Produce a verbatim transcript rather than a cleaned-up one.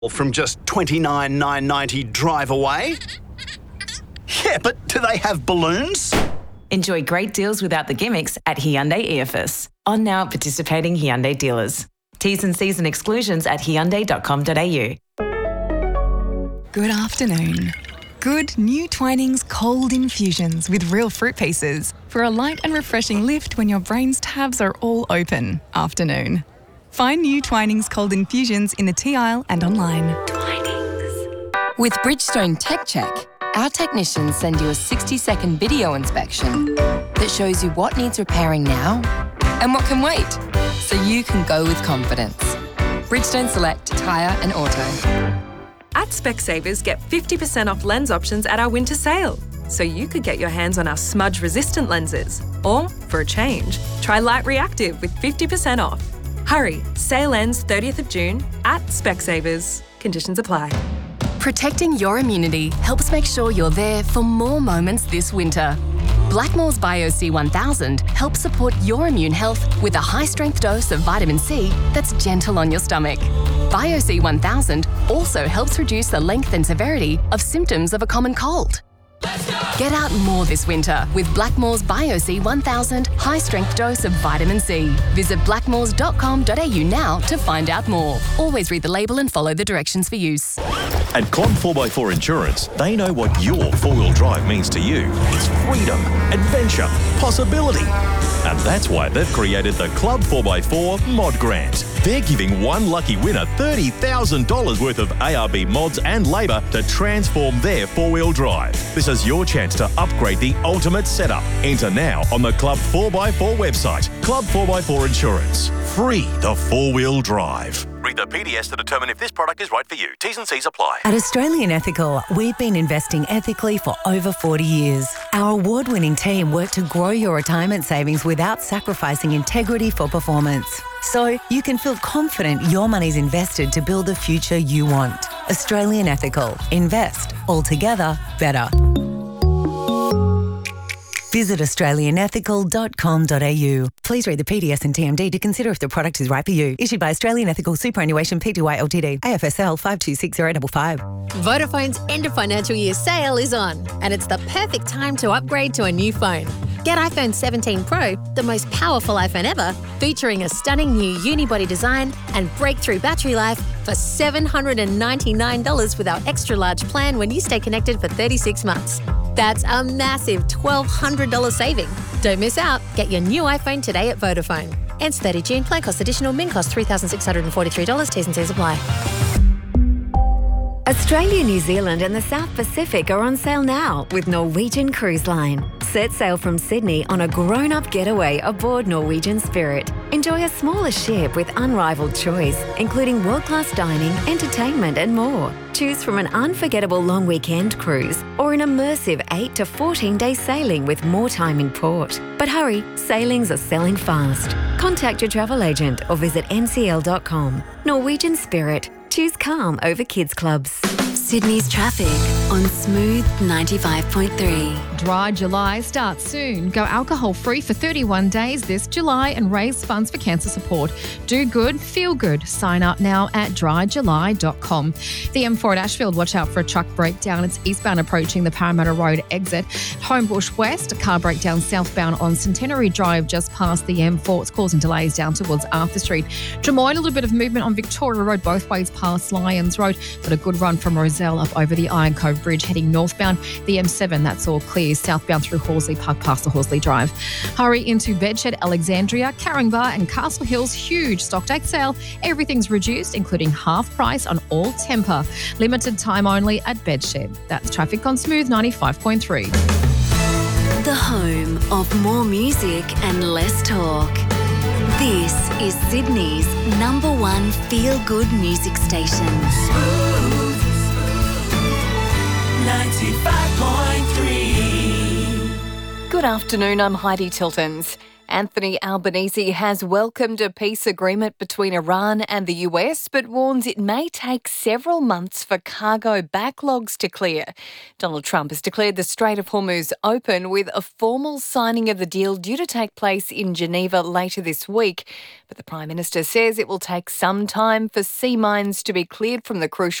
from just twenty-nine thousand nine hundred ninety dollars drive away? Yeah, but do they have balloons? Enjoy great deals without the gimmicks at Hyundai E F S. On now at participating Hyundai dealers. T's and C's and exclusions at hyundai dot com dot a u. Good afternoon. Good new Twinings cold infusions with real fruit pieces for a light and refreshing lift when your brain's tabs are all open. Afternoon. Find new Twinings cold infusions in the tea aisle and online. Twinings. With Bridgestone Tech Check, our technicians send you a sixty-second video inspection that shows you what needs repairing now and what can wait, so you can go with confidence. Bridgestone Select Tyre and Auto. At Specsavers, get fifty percent off lens options at our winter sale. So you could get your hands on our smudge-resistant lenses. Or, for a change, try Light Reactive with fifty percent off. Hurry, sale ends thirtieth of June at Specsavers. Conditions apply. Protecting your immunity helps make sure you're there for more moments this winter. Blackmores Bio C one thousand helps support your immune health with a high-strength dose of vitamin C that's gentle on your stomach. Bio C one thousand also helps reduce the length and severity of symptoms of a common cold. Get out more this winter with Blackmores Bio C one thousand high-strength dose of vitamin C. Visit blackmores dot com dot a u now to find out more. Always read the label and follow the directions for use. At Club four by four Insurance, they know what your four-wheel drive means to you. It's freedom, adventure, possibility. And that's why they've created the Club four by four Mod Grant. They're giving one lucky winner thirty thousand dollars worth of A R B mods and labour to transform their four-wheel drive. This is your chance to upgrade the ultimate setup. Enter now on the Club four by four website. Club four by four Insurance. Free the four-wheel drive. Read the P D S to determine if this product is right for you. T's and C's apply. At Australian Ethical, we've been investing ethically for over forty years. Our award-winning team work to grow your retirement savings without sacrificing integrity for performance. So you can feel confident your money's invested to build the future you want. Australian Ethical. Invest. Altogether better. Visit australian ethical dot com dot a u. Please read the P D S and T M D to consider if the product is right for you. Issued by Australian Ethical Superannuation Pty Ltd. A F S L five two six zero five five. Vodafone's end of financial year sale is on, and it's the perfect time to upgrade to a new phone. Get iPhone seventeen Pro, the most powerful iPhone ever, featuring a stunning new unibody design and breakthrough battery life for seven hundred ninety-nine dollars with our extra large plan when you stay connected for thirty-six months. That's a massive twelve hundred dollars saving. Don't miss out. Get your new iPhone today at Vodafone. Ends thirtieth of June. Plan cost additional. Min cost three thousand six hundred forty-three dollars. T's and C's apply. Australia, New Zealand and the South Pacific are on sale now with Norwegian Cruise Line. Set sail from Sydney on a grown-up getaway aboard Norwegian Spirit. Enjoy a smaller ship with unrivaled choice, including world-class dining, entertainment and more. Choose from an unforgettable long weekend cruise or an immersive eight to fourteen day sailing with more time in port. But hurry, sailings are selling fast. Contact your travel agent or visit n c l dot com. Norwegian Spirit. Choose calm over kids clubs. Sydney's traffic on Smooth ninety-five point three. Dry July starts soon. Go alcohol-free for thirty-one days this July and raise funds for cancer support. Do good, feel good. Sign up now at dry july dot com. The M four at Ashfield, watch out for a truck breakdown. It's eastbound approaching the Parramatta Road exit. Homebush West, a car breakdown southbound on Centenary Drive just past the M four. It's causing delays down towards Arthur Street. Drummoyne, a little bit of movement on Victoria Road both ways past Lyons Road, but a good run from Roselle up over the Iron Cove Bridge heading northbound. The M seven, that's all clear southbound through Horsley Park past the Horsley Drive. Hurry into Bedshed, Alexandria, Caringbah and Castle Hill's huge stock take sale. Everything's reduced, including half price on all Temper. Limited time only at Bedshed. That's traffic on Smooth ninety-five point three. The home of more music and less talk. This is Sydney's number one feel-good music station. Smooth ninety-five point three. Good afternoon, I'm Heidi Tiltons. Anthony Albanese has welcomed a peace agreement between Iran and the U S, but warns it may take several months for cargo backlogs to clear. Donald Trump has declared the Strait of Hormuz open, with a formal signing of the deal due to take place in Geneva later this week. But the Prime Minister says it will take some time for sea mines to be cleared from the crucial